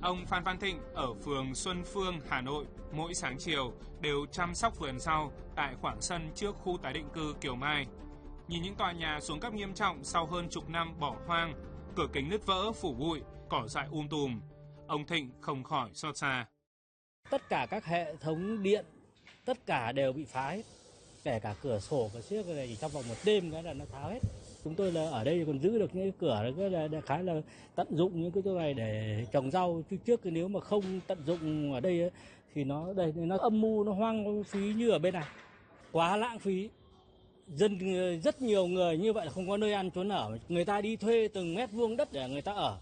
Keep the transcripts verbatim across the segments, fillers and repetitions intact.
Ông Phan Văn Thịnh ở phường Xuân Phương, Hà Nội mỗi sáng chiều đều chăm sóc vườn rau tại khoảng sân trước khu tái định cư Kiều Mai. Nhìn những tòa nhà xuống cấp nghiêm trọng sau hơn chục năm bỏ hoang, cửa kính nứt vỡ phủ bụi, cỏ dại um tùm, ông Thịnh không khỏi xót xa. Tất cả các hệ thống điện, tất cả đều bị phá hết, kể cả cửa sổ, cửa xiếc này chỉ trong vòng một đêm cái là nó tháo hết. Chúng tôi là ở đây còn giữ được những cái cửa, cái là khá là tận dụng những cái chỗ này để trồng rau. Chứ trước nếu mà không tận dụng ở đây ấy, thì nó đây nó âm u, nó hoang phí như ở bên này, quá lãng phí. Dân rất nhiều người như vậy là không có nơi ăn trốn ở, người ta đi thuê từng mét vuông đất để người ta ở.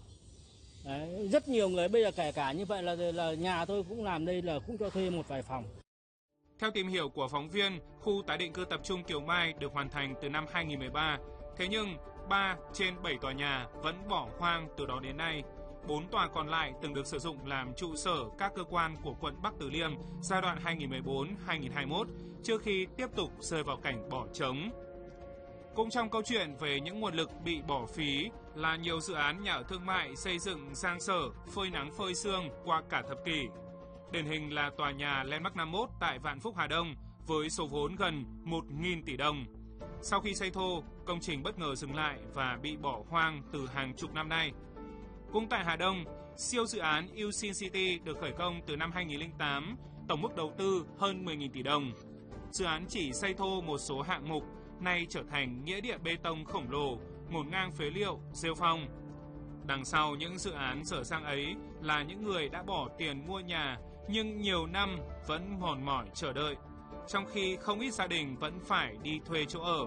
Đấy, rất nhiều người bây giờ kể cả như vậy là là nhà tôi cũng làm đây là cũng cho thuê một vài phòng. Theo tìm hiểu của phóng viên, khu tái định cư tập trung Kiều Mai được hoàn thành từ năm hai nghìn không trăm mười ba. Thế nhưng, ba trên bảy tòa nhà vẫn bỏ hoang từ đó đến nay. bốn tòa còn lại từng được sử dụng làm trụ sở các cơ quan của quận Bắc Từ Liêm giai đoạn hai nghìn không trăm mười bốn đến hai nghìn không trăm hai mươi mốt, trước khi tiếp tục rơi vào cảnh bỏ trống. Cũng trong câu chuyện về những nguồn lực bị bỏ phí là nhiều dự án nhà ở thương mại xây dựng sang sở, phơi nắng phơi sương qua cả thập kỷ. Điển hình là tòa nhà Landmark năm mươi mốt tại Vạn Phúc, Hà Đông với số vốn gần một nghìn tỷ đồng. Sau khi xây thô, công trình bất ngờ dừng lại và bị bỏ hoang từ hàng chục năm nay. Cũng tại Hà Đông, siêu dự án Usin City được khởi công từ năm hai nghìn không trăm lẻ tám, tổng mức đầu tư hơn mười nghìn tỷ đồng. Dự án chỉ xây thô một số hạng mục, nay trở thành nghĩa địa bê tông khổng lồ, ngổn ngang phế liệu, rêu phong. Đằng sau những dự án dở dang ấy là những người đã bỏ tiền mua nhà nhưng nhiều năm vẫn mòn mỏi chờ đợi, trong khi không ít gia đình vẫn phải đi thuê chỗ ở.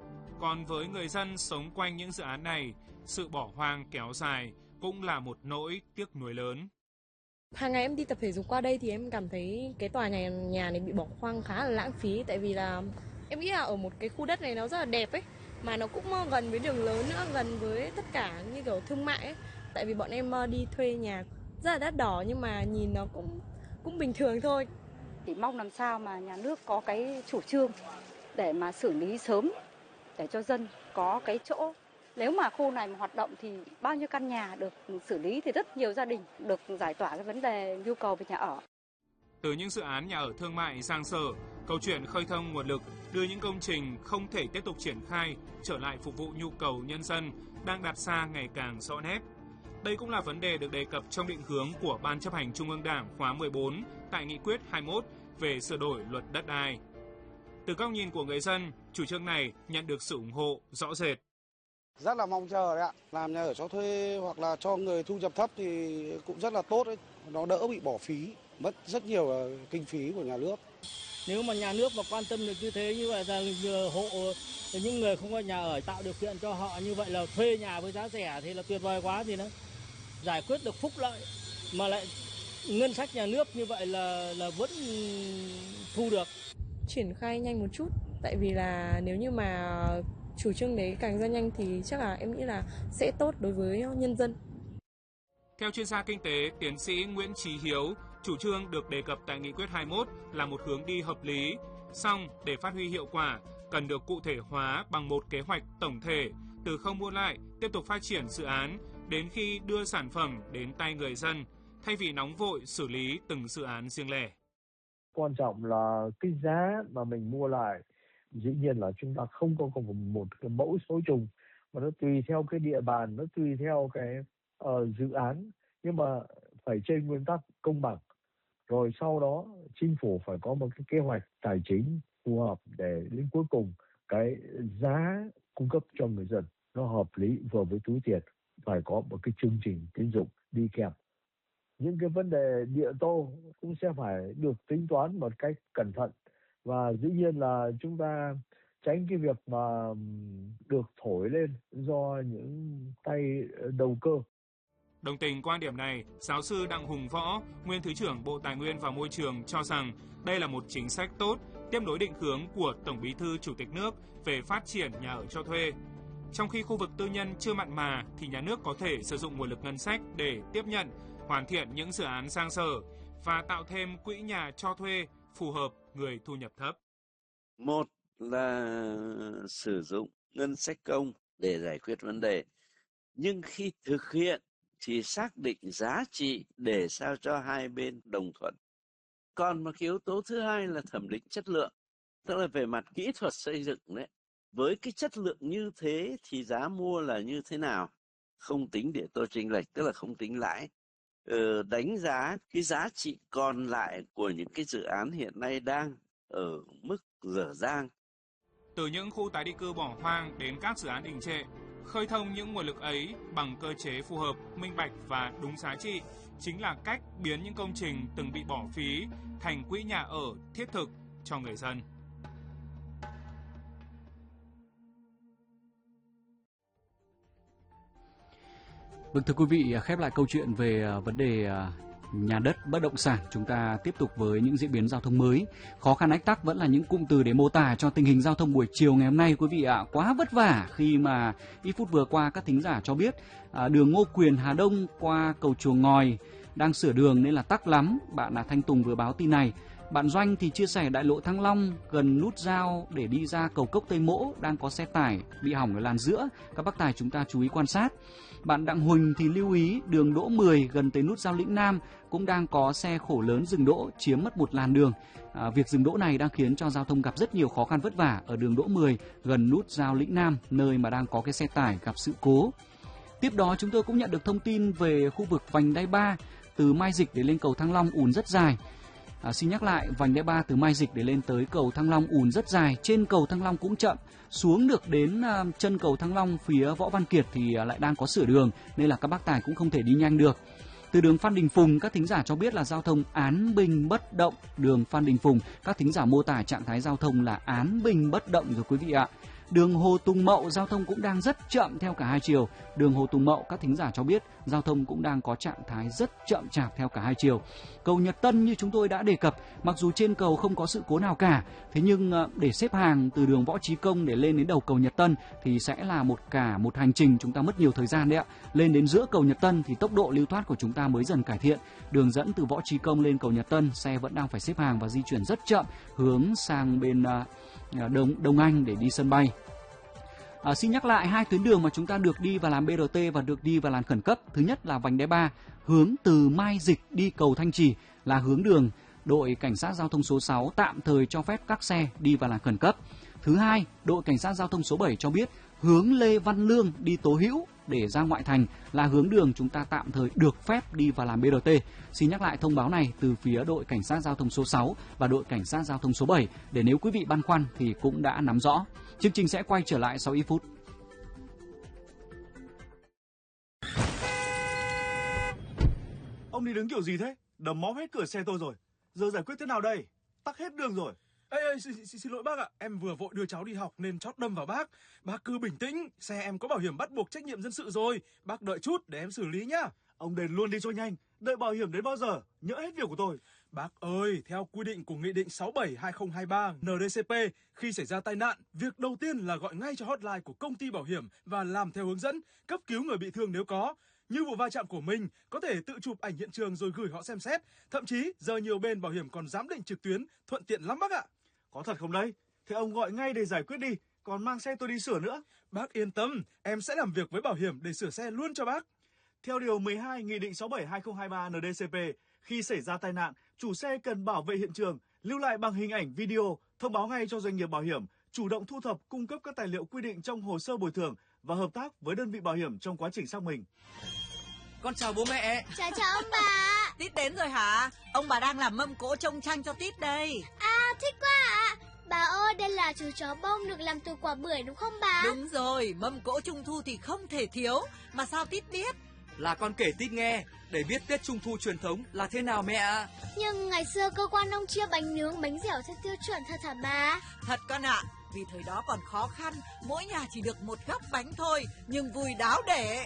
Còn với người dân sống quanh những dự án này, sự bỏ hoang kéo dài cũng là một nỗi tiếc nuối lớn. Hàng ngày em đi tập thể dục qua đây thì em cảm thấy cái tòa nhà nhà này bị bỏ hoang khá là lãng phí, tại vì là em nghĩ là ở một cái khu đất này nó rất là đẹp ấy, mà nó cũng gần với đường lớn nữa, gần với tất cả như kiểu thương mại ấy. Tại vì bọn em đi thuê nhà rất là đắt đỏ nhưng mà nhìn nó cũng cũng bình thường thôi. Thì mong làm sao mà nhà nước có cái chủ trương để mà xử lý sớm để cho dân có cái chỗ. Nếu mà khu này mà hoạt động thì bao nhiêu căn nhà được xử lý thì rất nhiều gia đình được giải tỏa cái vấn đề nhu cầu về nhà ở. Từ những dự án nhà ở thương mại sang sở, câu chuyện khơi thông nguồn lực đưa những công trình không thể tiếp tục triển khai trở lại phục vụ nhu cầu nhân dân đang đặt ra ngày càng rõ nét. Đây cũng là vấn đề được đề cập trong định hướng của Ban Chấp hành Trung ương Đảng khóa mười bốn tại Nghị quyết hai mươi mốt về sửa đổi luật đất đai. Từ góc nhìn của người dân, chủ trương này nhận được sự ủng hộ rõ rệt. Rất là mong chờ đấy ạ. Làm nhà ở cho thuê hoặc là cho người thu nhập thấp thì cũng rất là tốt đấy. Nó đỡ bị bỏ phí, mất rất nhiều kinh phí của nhà nước. Nếu mà nhà nước mà quan tâm được như thế, như vậy là hộ những người không có nhà ở tạo điều kiện cho họ như vậy là thuê nhà với giá rẻ thì là tuyệt vời quá thì nó giải quyết được phúc lợi, mà lại ngân sách nhà nước như vậy là là vẫn thu được. Triển khai nhanh một chút, tại vì là nếu như mà chủ trương đấy càng ra nhanh thì chắc là em nghĩ là sẽ tốt đối với nhân dân. Theo chuyên gia kinh tế tiến sĩ Nguyễn Chí Hiếu, chủ trương được đề cập tại Nghị quyết hai mươi mốt là một hướng đi hợp lý, song để phát huy hiệu quả cần được cụ thể hóa bằng một kế hoạch tổng thể, từ không mua lại, tiếp tục phát triển dự án đến khi đưa sản phẩm đến tay người dân, thay vì nóng vội xử lý từng dự án riêng lẻ. Quan trọng là cái giá mà mình mua lại, dĩ nhiên là chúng ta không có một cái mẫu số chung, mà nó tùy theo cái địa bàn, nó tùy theo cái uh, dự án, nhưng mà phải trên nguyên tắc công bằng. Rồi sau đó chính phủ phải có một cái kế hoạch tài chính phù hợp để đến cuối cùng cái giá cung cấp cho người dân nó hợp lý vừa với túi tiền, phải có một cái chương trình tín dụng đi kèm. Những cái vấn đề địa tô cũng sẽ phải được tính toán một cách cẩn thận, và dĩ nhiên là chúng ta tránh cái việc mà được thổi lên do những tay đầu cơ. Đồng tình quan điểm này, giáo sư Đặng Hùng Võ, nguyên Thứ trưởng Bộ Tài nguyên và Môi trường cho rằng đây là một chính sách tốt, tiếp nối định hướng của Tổng Bí thư Chủ tịch nước về phát triển nhà ở cho thuê. Trong khi khu vực tư nhân chưa mặn mà thì nhà nước có thể sử dụng nguồn lực ngân sách để tiếp nhận, hoàn thiện những dự án sang sở và tạo thêm quỹ nhà cho thuê phù hợp người thu nhập thấp. Một là sử dụng ngân sách công để giải quyết vấn đề, nhưng khi thực hiện thì xác định giá trị để sao cho hai bên đồng thuận. Còn một cái yếu tố thứ hai là thẩm định chất lượng, tức là về mặt kỹ thuật xây dựng đấy. Với cái chất lượng như thế thì giá mua là như thế nào? Không tính địa tô chênh lệch, tức là không tính lãi. Ờ, đánh giá cái giá trị còn lại của những cái dự án hiện nay đang ở mức dở dang. Từ những khu tái định cư bỏ hoang đến các dự án đình trệ, khơi thông những nguồn lực ấy bằng cơ chế phù hợp, minh bạch và đúng giá trị chính là cách biến những công trình từng bị bỏ phí thành quỹ nhà ở thiết thực cho người dân. Vâng, thưa quý vị, khép lại câu chuyện về vấn đề nhà đất, bất động sản, chúng ta tiếp tục với những diễn biến giao thông mới. Khó khăn ách tắc vẫn là những cụm từ để mô tả cho tình hình giao thông buổi chiều ngày hôm nay, quý vị ạ. À, quá vất vả khi mà ít phút vừa qua các thính giả cho biết à, đường Ngô Quyền Hà Đông qua cầu Chùa Ngòi đang sửa đường nên là tắc lắm. Bạn là Thanh Tùng vừa báo tin này. Bạn Doanh thì chia sẻ đại lộ Thăng Long gần nút giao để đi ra cầu Cốc Tây Mỗ đang có xe tải bị hỏng ở làn giữa. Các bác tài chúng ta chú ý quan sát. Bạn Đặng Huỳnh thì lưu ý đường Đỗ mười gần tới nút giao Lĩnh Nam cũng đang có xe khổ lớn dừng đỗ chiếm mất một làn đường. À, việc dừng đỗ này đang khiến cho giao thông gặp rất nhiều khó khăn vất vả ở đường Đỗ mười gần nút giao Lĩnh Nam, nơi mà đang có cái xe tải gặp sự cố. Tiếp đó chúng tôi cũng nhận được thông tin về khu vực vành đai ba từ Mai Dịch để lên cầu Thăng Long ùn rất dài. À, xin nhắc lại, vành đai ba từ Mai Dịch để lên tới cầu Thăng Long ùn rất dài, trên cầu Thăng Long cũng chậm, xuống được đến uh, chân cầu Thăng Long phía Võ Văn Kiệt thì uh, lại đang có sửa đường nên là các bác tài cũng không thể đi nhanh được. Từ đường Phan Đình Phùng, các thính giả cho biết là giao thông án binh bất động. Đường Phan Đình Phùng, các thính giả mô tả trạng thái giao thông là án binh bất động rồi quý vị ạ. Đường Hồ Tùng Mậu giao thông cũng đang rất chậm theo cả hai chiều. Đường Hồ Tùng Mậu các thính giả cho biết giao thông cũng đang có trạng thái rất chậm chạp theo cả hai chiều. Cầu Nhật Tân như chúng tôi đã đề cập, mặc dù trên cầu không có sự cố nào cả, thế nhưng để xếp hàng từ đường Võ Trí Công để lên đến đầu cầu Nhật Tân thì sẽ là một cả một hành trình, chúng ta mất nhiều thời gian đấy ạ. Lên đến giữa cầu Nhật Tân thì tốc độ lưu thoát của chúng ta mới dần cải thiện. Đường dẫn từ Võ Trí Công lên cầu Nhật Tân, xe vẫn đang phải xếp hàng và di chuyển rất chậm hướng sang bên Đông, Đông Anh để đi sân bay. À, xin nhắc lại hai tuyến đường mà chúng ta được đi và làm bê rờ tê và được đi vào làn khẩn cấp. Thứ nhất là vành đai ba hướng từ Mai Dịch đi cầu Thanh Trì là hướng đường đội cảnh sát giao thông số sáu tạm thời cho phép các xe đi vào làn khẩn cấp. Thứ hai, đội cảnh sát giao thông số bảy cho biết hướng Lê Văn Lương đi Tố Hữu để ra ngoại thành là hướng đường chúng ta tạm thời được phép đi vào làm bê rờ tê. Xin nhắc lại thông báo này từ phía đội cảnh sát giao thông số sáu và đội cảnh sát giao thông số bảy để nếu quý vị băn khoăn thì cũng đã nắm rõ. Chương trình sẽ quay trở lại sau ít phút. Ông đi đứng kiểu gì thế? Đấm móc hết cửa xe tôi rồi. Giờ giải quyết thế nào đây? Tắc hết đường rồi. Ê, ê xin, xin, xin lỗi bác ạ, em vừa vội đưa cháu đi học nên chót đâm vào bác. Bác cứ bình tĩnh, xe em có bảo hiểm bắt buộc trách nhiệm dân sự rồi. Bác đợi chút để em xử lý nhá. Ông đền luôn đi cho nhanh, đợi bảo hiểm đến bao giờ? Nhỡ hết việc của tôi. Bác ơi, theo quy định của Nghị định sáu bảy hai không hai ba en đê cê pê, khi xảy ra tai nạn, việc đầu tiên là gọi ngay cho hotline của công ty bảo hiểm và làm theo hướng dẫn, cấp cứu người bị thương nếu có. Như vụ va chạm của mình, có thể tự chụp ảnh hiện trường rồi gửi họ xem xét. Thậm chí, giờ nhiều bên bảo hiểm còn giám định trực tuyến, thuận tiện lắm bác ạ. Có thật không đấy? Thế ông gọi ngay để giải quyết đi, còn mang xe tôi đi sửa nữa. Bác yên tâm, em sẽ làm việc với bảo hiểm để sửa xe luôn cho bác. Theo điều mười hai Nghị định sáu bảy hai không hai ba en đê cê pê, khi xảy ra tai nạn, chủ xe cần bảo vệ hiện trường, lưu lại bằng hình ảnh, video, thông báo ngay cho doanh nghiệp bảo hiểm, chủ động thu thập, cung cấp các tài liệu quy định trong hồ sơ bồi thường và hợp tác với đơn vị bảo hiểm trong quá trình xác minh. Con chào bố mẹ. Chào chào ông bà. Tít đến rồi hả? Ông bà đang làm mâm cỗ trông tranh cho Tít đây. À, thích quá ạ. Bà ơi, đây là chú chó bông được làm từ quả bưởi đúng không bà? Đúng rồi, mâm cỗ trung thu thì không thể thiếu. Mà sao Tít biết? Là con kể Tít nghe, để biết Tết Trung thu truyền thống là thế nào mẹ ạ. Nhưng ngày xưa cơ quan ông chia bánh nướng, bánh dẻo theo tiêu chuẩn thật hả bà? Thật con ạ. Vì thời đó còn khó khăn, mỗi nhà chỉ được một góc bánh thôi, nhưng vui đáo để.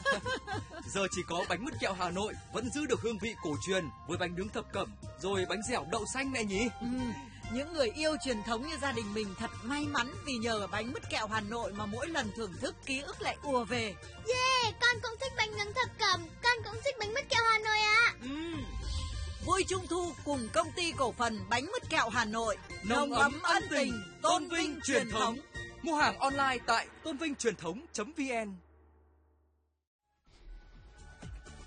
Giờ chỉ có bánh mứt kẹo Hà Nội vẫn giữ được hương vị cổ truyền với bánh nướng thập cẩm, rồi bánh dẻo đậu xanh mẹ nhỉ. Ừ, những người yêu truyền thống như gia đình mình thật may mắn vì nhờ bánh mứt kẹo Hà Nội mà mỗi lần thưởng thức ký ức lại ùa về. Yeah, con cũng thích bánh nướng thập cẩm, con cũng thích bánh mứt kẹo Hà Nội ạ. À. Ừ. Vui Trung thu cùng công ty cổ phần bánh mứt kẹo Hà Nội. Nồng ấm ân tình, tôn vinh truyền thống. Mua hàng online tại tôn vinh truyền thống chấm vn.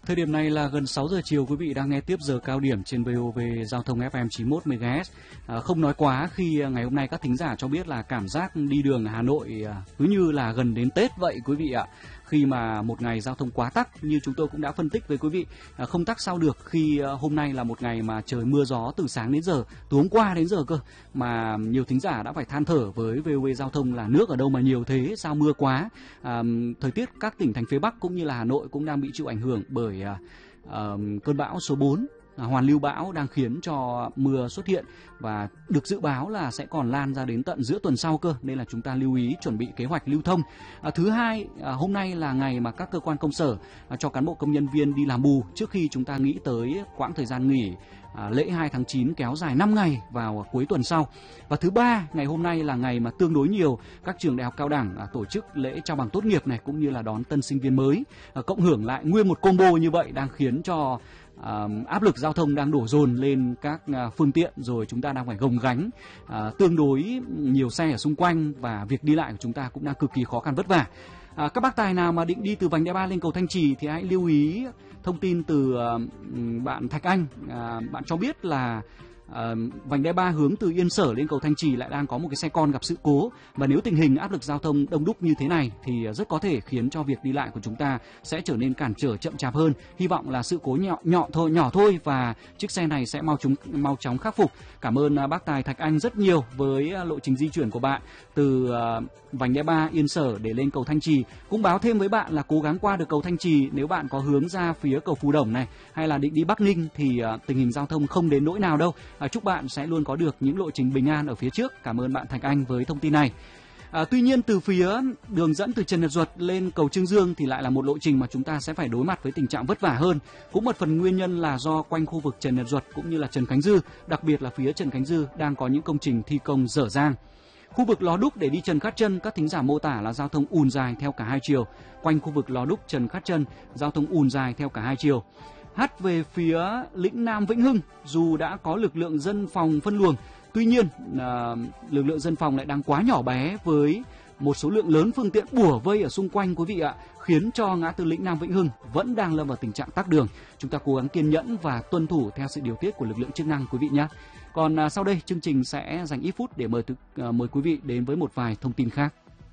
Thời điểm này là gần sáu giờ chiều, quý vị đang nghe tiếp giờ cao điểm trên vê o vê Giao thông ép em chín mươi mốt mê ga héc. À, không nói quá khi ngày hôm nay các thính giả cho biết là cảm giác đi đường Hà Nội à, cứ như là gần đến Tết vậy quý vị ạ. Khi mà một ngày giao thông quá tắc, như chúng tôi cũng đã phân tích với quý vị, à, không tắc sao được khi à, hôm nay là một ngày mà trời mưa gió từ sáng đến giờ, từ hôm qua đến giờ cơ, mà nhiều thính giả đã phải than thở với vê o vê Giao thông là nước ở đâu mà nhiều thế, sao mưa quá. À, thời tiết các tỉnh thành phía Bắc cũng như là Hà Nội cũng đang bị chịu ảnh hưởng bởi à, à, cơn bão số bốn. Hoàn lưu bão đang khiến cho mưa xuất hiện và được dự báo là sẽ còn lan ra đến tận giữa tuần sau cơ, nên là chúng ta lưu ý chuẩn bị kế hoạch lưu thông. À, thứ hai, à, hôm nay là ngày mà các cơ quan công sở à, cho cán bộ công nhân viên đi làm bù trước khi chúng ta nghĩ tới quãng thời gian nghỉ à, lễ hai tháng chín kéo dài năm ngày vào cuối tuần sau. Và thứ ba, ngày hôm nay là ngày mà tương đối nhiều các trường đại học cao đẳng à, tổ chức lễ trao bằng tốt nghiệp này cũng như là đón tân sinh viên mới. À, cộng hưởng lại nguyên một combo như vậy đang khiến cho Uh, áp lực giao thông đang đổ dồn lên các uh, phương tiện, rồi chúng ta đang phải gồng gánh uh, tương đối nhiều xe ở xung quanh và việc đi lại của chúng ta cũng đang cực kỳ khó khăn vất vả. Uh, các bác tài nào mà định đi từ vành đai ba lên cầu Thanh Trì thì hãy lưu ý thông tin từ uh, bạn Thạch Anh. Uh, bạn cho biết là À, vành đai ba hướng từ Yên Sở lên cầu Thanh Trì lại đang có một cái xe con gặp sự cố, và nếu tình hình áp lực giao thông đông đúc như thế này thì rất có thể khiến cho việc đi lại của chúng ta sẽ trở nên cản trở chậm chạp hơn. Hy vọng là sự cố nhỏ nhỏ thôi nhỏ thôi và chiếc xe này sẽ mau chóng mau chóng khắc phục. Cảm ơn uh, bác Tài Thạch Anh rất nhiều với uh, lộ trình di chuyển của bạn từ uh, vành đai ba Yên Sở để lên cầu Thanh Trì. Cũng báo thêm với bạn là cố gắng qua được cầu Thanh Trì. Nếu bạn có hướng ra phía cầu Phú Đồng này hay là định đi Bắc Ninh thì uh, tình hình giao thông không đến nỗi nào đâu. À, chúc bạn sẽ luôn có được những lộ trình bình an ở phía trước. Cảm ơn bạn Thạch Anh với thông tin này. À, tuy nhiên từ phía đường dẫn từ Trần Nhật Duật lên cầu Chương Dương thì lại là một lộ trình mà chúng ta sẽ phải đối mặt với tình trạng vất vả hơn. Cũng một phần nguyên nhân là do quanh khu vực Trần Nhật Duật cũng như là Trần Khánh Dư, đặc biệt là phía Trần Khánh Dư đang có những công trình thi công dở dang. Khu vực Lò Đúc để đi Trần Khát Trân, các thính giả mô tả là giao thông ùn dài theo cả hai chiều. Quanh khu vực Lò Đúc, Trần Khát Trân, giao thông ùn dài theo cả hai chiều. Hắt về phía lĩnh Nam Vĩnh Hưng, dù đã có lực lượng dân phòng phân luồng, tuy nhiên à, lực lượng dân phòng lại đang quá nhỏ bé với một số lượng lớn phương tiện bủa vây ở xung quanh quý vị ạ, khiến cho ngã tư lĩnh Nam Vĩnh Hưng vẫn đang lâm vào tình trạng tắc đường. Chúng ta cố gắng kiên nhẫn và tuân thủ theo sự điều tiết của lực lượng chức năng quý vị nhé. Còn à, sau đây chương trình sẽ dành ít phút để mời à, mời quý vị đến với một vài thông tin khác.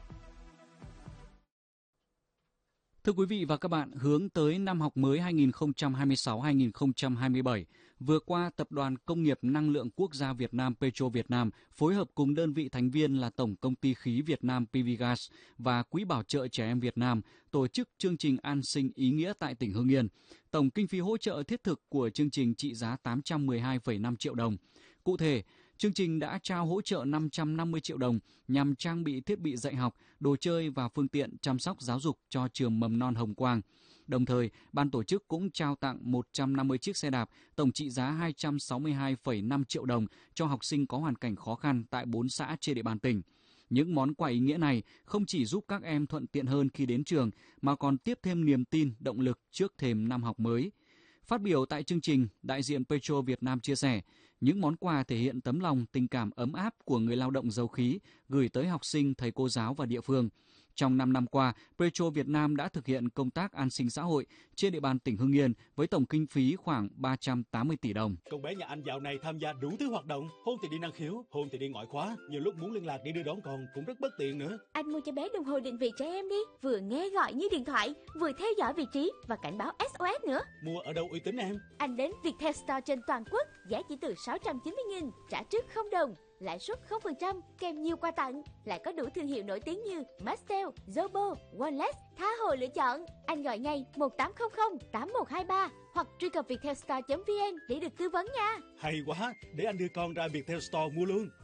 Thưa quý vị và các bạn, hướng tới năm học mới hai nghìn không trăm hai mươi sáu hai nghìn không trăm hai mươi bảy, vừa qua Tập đoàn Công nghiệp Năng lượng Quốc gia Việt Nam Petro Việt Nam phối hợp cùng đơn vị thành viên là Tổng Công ty Khí Việt Nam pê vê Gas và Quỹ Bảo trợ Trẻ Em Việt Nam tổ chức chương trình an sinh ý nghĩa tại tỉnh Hưng Yên. Tổng kinh phí hỗ trợ thiết thực của chương trình trị giá tám trăm mười hai phẩy năm triệu đồng. Cụ thể, chương trình đã trao hỗ trợ năm trăm năm mươi triệu đồng nhằm trang bị thiết bị dạy học, đồ chơi và phương tiện chăm sóc giáo dục cho trường mầm non Hồng Quang. Đồng thời, ban tổ chức cũng trao tặng một trăm năm mươi chiếc xe đạp, tổng trị giá hai trăm sáu mươi hai phẩy năm triệu đồng cho học sinh có hoàn cảnh khó khăn tại bốn xã trên địa bàn tỉnh. Những món quà ý nghĩa này không chỉ giúp các em thuận tiện hơn khi đến trường, mà còn tiếp thêm niềm tin, động lực trước thềm năm học mới. Phát biểu tại chương trình, đại diện Petro Việt Nam chia sẻ, những món quà thể hiện tấm lòng, tình cảm ấm áp của người lao động dầu khí gửi tới học sinh, thầy cô giáo và địa phương. Trong năm năm qua, Petro Việt Nam đã thực hiện công tác an sinh xã hội trên địa bàn tỉnh Hưng Yên với tổng kinh phí khoảng ba trăm tám mươi tỷ đồng. Con bé nhà anh dạo này tham gia đủ thứ hoạt động, hôn thì đi năng khiếu, hôn thì đi ngoại khóa, nhiều lúc muốn liên lạc đi đưa đón con cũng rất bất tiện nữa. Anh mua cho bé đồng hồ định vị trẻ em đi, vừa nghe gọi như điện thoại, vừa theo dõi vị trí và cảnh báo ét o ét nữa. Mua ở đâu uy tín em? Anh đến Viettel Store trên toàn quốc, giá chỉ từ sáu trăm chín mươi nghìn, trả trước không đồng. Lãi suất không phần trăm, kèm nhiều quà tặng, lại có đủ thương hiệu nổi tiếng như Mastel, Zobo, Oneless, tha hồ lựa chọn. Anh gọi ngay một tám không không tám một hai ba hoặc truy cập viettelstore chấm vn để được tư vấn nha. Hay quá, để anh đưa con ra Viettel Store mua luôn.